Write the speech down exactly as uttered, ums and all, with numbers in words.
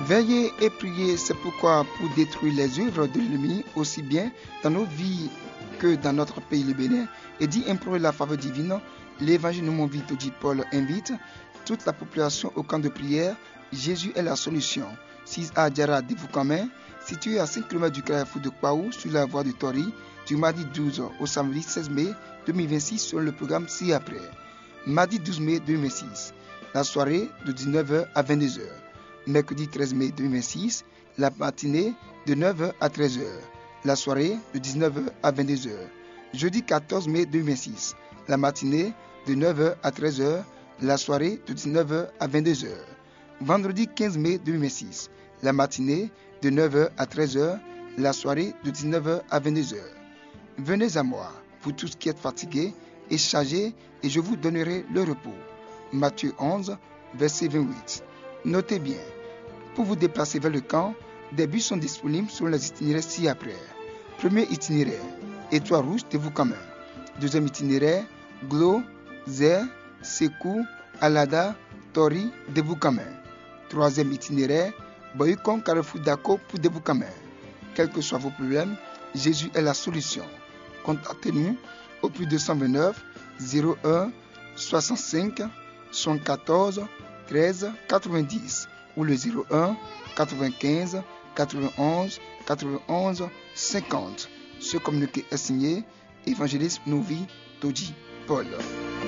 Veillez et priez, c'est pourquoi pour détruire les œuvres de l'ennemi, aussi bien dans nos vies que dans notre pays le Bénin, et d'y implorer la faveur divine, l'évangile de mon vite dit Paul invite toute la population au camp de prière. Jésus est la solution. six à Djara de Voukamen, situé à cinq kilomètres du carrefour de Kwaou sur la voie de Tori, du mardi douze au samedi seize mai deux mille vingt-six sur le programme ci-après. Mardi douze mai deux mille vingt-six, la soirée de dix-neuf heures à vingt-deux heures. Mercredi treize mai deux mille vingt-six, la matinée de neuf heures à treize heures. La soirée de dix-neuf heures à vingt-deux heures. Jeudi quatorze mai deux mille vingt-six, la matinée de neuf heures à treize heures. La soirée de dix-neuf heures à vingt-deux heures. Vendredi quinze mai deux mille vingt-six, la matinée de neuf heures à treize heures. La soirée de dix-neuf heures à vingt-deux heures. Venez à moi, vous tous qui êtes fatigués et chargés, et je vous donnerai le repos. Matthieu onze, verset vingt-huit. Notez bien, pour vous déplacer vers le camp, des bus sont disponibles sur les itinéraires ci-après. Premier itinéraire, Étoile Rouge de Voukamen. Deuxième itinéraire, Glo, Zer, Sekou, Alada, Tori de Voukamen. Troisième itinéraire, Boyukon Carrefour Dako pour de Voukamen. Quels que soient vos problèmes, Jésus est la solution. Contactez-nous au plus deux cent vingt-neuf zéro un soixante-cinq soixante-quatorze treize quatre-vingt-dix ou le zéro un quatre-vingt-quinze quatre-vingt-onze quatre-vingt-onze cinquante. Ce communiqué est signé Évangéliste Novi Toji Paul.